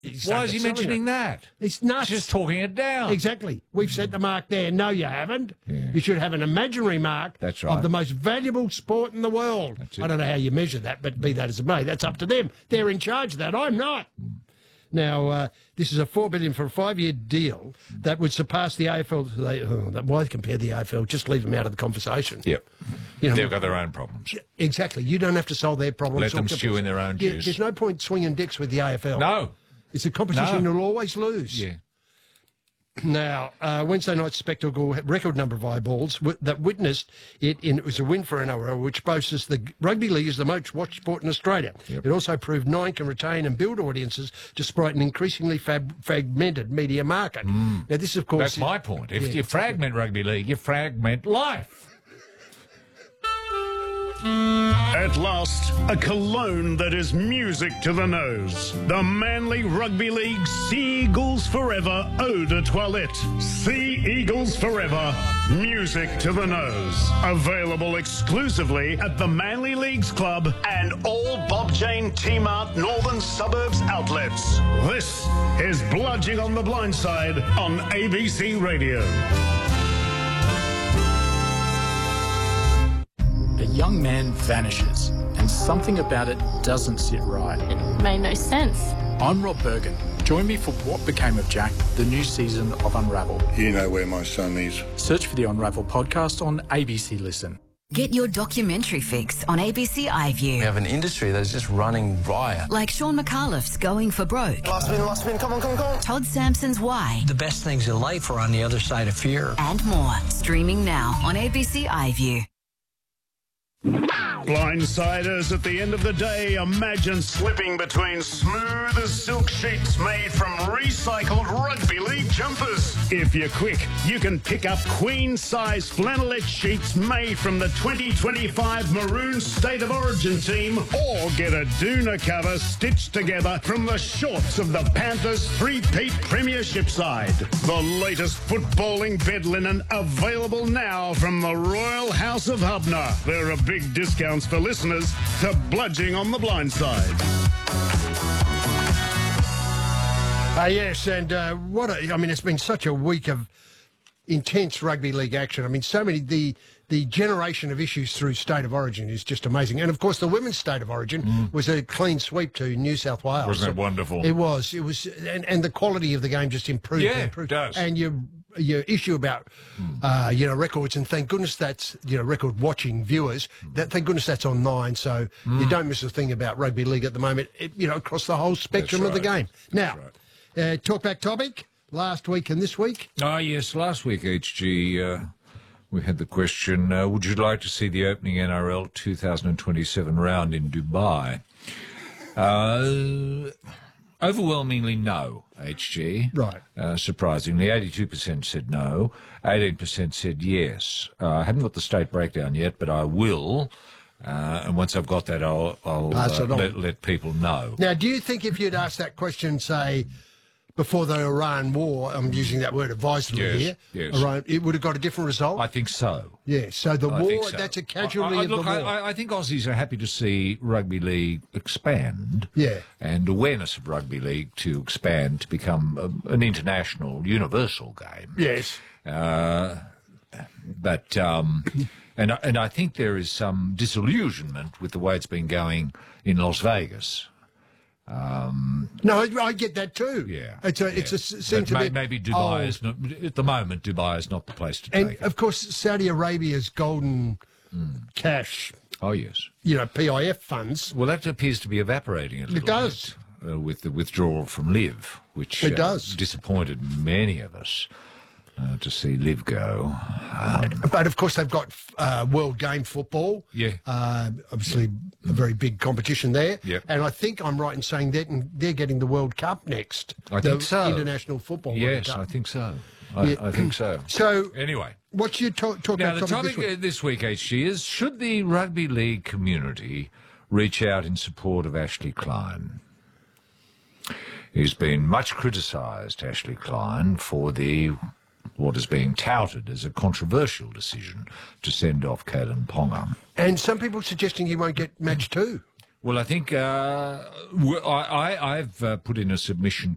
Why is he mentioning that? It's nuts. He's just talking it down. Exactly. We've set the mark there. No, you haven't. Yeah. You should have an imaginary mark That's right. of the most valuable sport in the world. That's it. I don't know how you measure that, but be that as it may, that's up to them. They're in charge of that. I'm not. Now, this is a $4 billion for a 5-year deal that would surpass the AFL. Why compare the AFL? Just leave them out of the conversation. Yep. You know, They've got their own problems. Exactly. You don't have to solve their problems. Let them stew in their own juice. There's no point swinging dicks with the AFL. No. It's a competition you'll always lose. Yeah. Now, Wednesday night's spectacle had record number of eyeballs that witnessed it. It was a win for NRL, which boasts the rugby league is the most watched sport in Australia. Yep. It also proved Nine can retain and build audiences despite an increasingly fragmented media market. Now, this, of course... That's my point. If you fragment rugby league, you fragment life. At last, a cologne that is music to the nose. The Manly Rugby League Sea Eagles Forever Eau de Toilette. Sea Eagles Forever, music to the nose. Available exclusively at the Manly Leagues Club and all Bob Jane T-Mart Northern Suburbs outlets. This is Bludging on the Blindside on ABC Radio. A young man vanishes, and something about it doesn't sit right. It made no sense. I'm Rob Bergen. Join me for What Became of Jack, the new season of Unravel. You know where my son is. Search for the Unravel podcast on ABC Listen. Get your documentary fix on ABC iView. We have an industry that's just running riot. Like Sean McAuliffe's Going for Broke. Last spin, come on. Todd Sampson's Why. The best things in life are on the other side of fear. And more. Streaming now on ABC iView. Blindsiders, at the end of the day, imagine slipping between smooth as silk sheets made from recycled rugby league jumpers. If you're quick, you can pick up queen-size flannelette sheets made from the 2025 Maroon State of Origin team, or get a doona cover stitched together from the shorts of the Panthers' three-peat premiership side. The latest footballing bed linen available now from the Royal House of Hubner. There are big discounts for listeners to Bludging on the Blindside. Yes, and it's been such a week of intense rugby league action. I mean, so many, the generation of issues through State of Origin is just amazing. And, of course, the women's State of Origin was a clean sweep to New South Wales. Wasn't it wonderful? It was, and the quality of the game just improved. Yeah, and improved. It does. And your issue about, records, and thank goodness that's, record watching viewers, thank goodness that's on 9, so you don't miss a thing about rugby league at the moment, across the whole spectrum of the game. Now, talkback topic, last week and this week. Ah, yes, last week, HG, we had the question, would you like to see the opening NRL 2027 round in Dubai? Overwhelmingly no, HG. Right. Surprisingly, 82% said no, 18% said yes. I haven't got the state breakdown yet, but I will. And once I've got that, I'll let people know. Now, do you think if you'd asked that question, say, before the Iran war, I'm using that word advisedly here, Iran, it would have got a different result? I think so. Yeah, so the war, that's a casualty of the war. I think Aussies are happy to see rugby league expand. Yeah. And awareness of rugby league to expand to become an international, universal game. Yes. But I think there is some disillusionment with the way it's been going in Las Vegas. No, I get that too. Yeah, maybe Dubai is not, at the moment. Dubai is not the place to take it. And of course, Saudi Arabia's golden cash. Oh yes, PIF funds. Well, that appears to be evaporating a little. It does with the withdrawal from Liv, which it does disappointed many of us. To see Liv go. But, of course, they've got World Game Football. Yeah. Obviously, a very big competition there. Yep. And I think I'm right in saying that they're getting the World Cup next. I think so. International Football World Cup. I think so. I think so. So, anyway. What's your talk now, about the topic this week, HG, is should the rugby league community reach out in support of Ashley Klein? He's been much criticised, Ashley Klein, for what is being touted as a controversial decision to send off Caelan Ponga. And some people suggesting he won't get match 2. Well, I think I've put in a submission